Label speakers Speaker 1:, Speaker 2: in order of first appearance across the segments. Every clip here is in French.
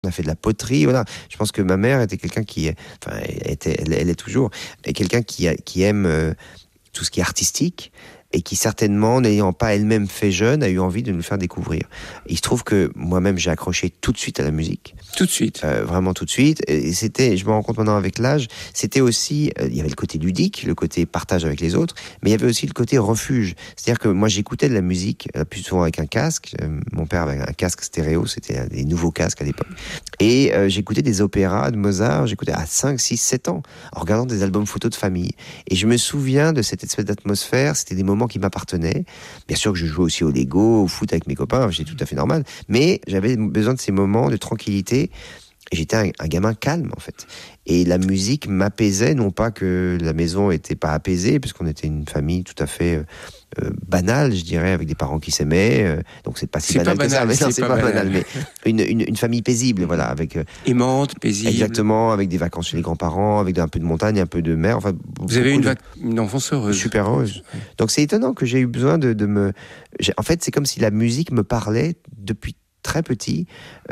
Speaker 1: On a fait de la poterie, voilà. Je pense que ma mère était quelqu'un elle est toujours, et quelqu'un qui aime tout ce qui est artistique, et qui certainement, n'ayant pas elle-même fait jeune, a eu envie de nous le faire découvrir. Il se trouve que moi-même, j'ai accroché tout de suite à la musique.
Speaker 2: Tout de suite.
Speaker 1: Vraiment tout de suite. Et je me rends compte maintenant avec l'âge, c'était aussi, il y avait le côté ludique, le côté partage avec les autres, mais il y avait aussi le côté refuge. C'est-à-dire que moi, j'écoutais de la musique, plus souvent avec un casque. Mon père avait un casque stéréo, c'était des nouveaux casques à l'époque. Et j'écoutais des opéras de Mozart, j'écoutais à 5, 6, 7 ans, en regardant des albums photos de famille. Et je me souviens de cette espèce d'atmosphère, c'était des moments qui m'appartenaient. Bien sûr que je jouais aussi au Lego, au foot avec mes copains, c'était tout à fait normal, mais j'avais besoin de ces moments de tranquillité. Et j'étais un gamin calme, en fait. Et la musique m'apaisait, non pas que la maison était pas apaisée, puisqu'on était une famille tout à fait banale, je dirais, avec des parents qui s'aimaient. Donc c'est pas si banal que ça, mais non, c'est pas banal. Mais une famille paisible, voilà, avec
Speaker 2: aimante, paisible.
Speaker 1: Exactement, avec des vacances chez les grands-parents, avec un peu de montagne, un peu de mer. Enfin,
Speaker 2: vous avez une enfance heureuse.
Speaker 1: Super heureuse. Donc c'est étonnant que j'ai eu besoin de me. En fait, c'est comme si la musique me parlait depuis très petit,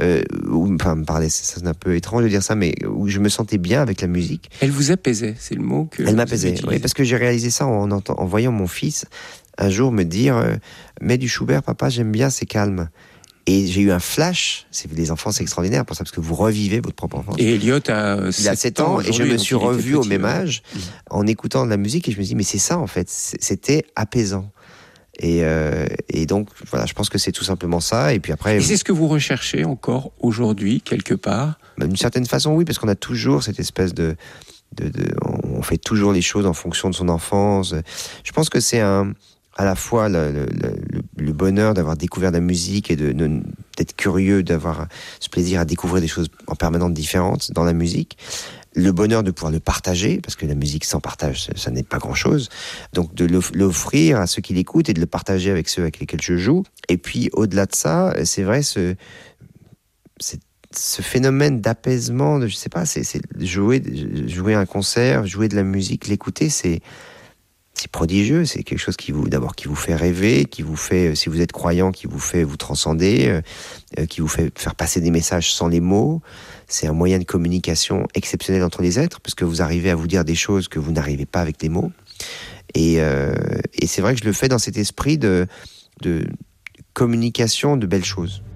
Speaker 1: me parlait, c'est un peu étrange de dire ça, mais où je me sentais bien avec la musique.
Speaker 2: Elle vous apaisait, c'est le mot que...
Speaker 1: Elle m'apaisait, oui, parce que j'ai réalisé ça en voyant mon fils un jour me dire mets du Schubert, papa, j'aime bien, c'est calme. Et j'ai eu un flash, les enfants c'est extraordinaire pour ça, parce que vous revivez votre propre enfance.
Speaker 2: Et Elliot a
Speaker 1: 7 ans, et je me suis revu au même âge, en écoutant de la musique, et je me suis dit, mais c'est ça en fait, c'était apaisant. Et donc, voilà, je pense que c'est tout simplement ça. Et puis après.
Speaker 2: Et c'est ce que vous recherchez encore aujourd'hui, quelque part?
Speaker 1: D'une certaine façon, oui, parce qu'on a toujours cette espèce on fait toujours les choses en fonction de son enfance. Je pense que c'est à la fois le bonheur d'avoir découvert la musique et d'être curieux, d'avoir ce plaisir à découvrir des choses en permanence différentes dans la musique. Le bonheur de pouvoir le partager, parce que la musique sans partage, ça n'est pas grand-chose. Donc de l'offrir à ceux qui l'écoutent et de le partager avec ceux avec lesquels je joue. Et puis au-delà de ça, c'est vrai, ce phénomène d'apaisement, je sais pas, c'est jouer un concert, jouer de la musique, l'écouter, c'est prodigieux, c'est quelque chose qui vous fait rêver, qui vous fait, si vous êtes croyant, qui vous fait vous transcender, qui vous fait faire passer des messages sans les mots. C'est un moyen de communication exceptionnel entre les êtres, parce que vous arrivez à vous dire des choses que vous n'arrivez pas avec les mots. Et c'est vrai que je le fais dans cet esprit de communication de belles choses.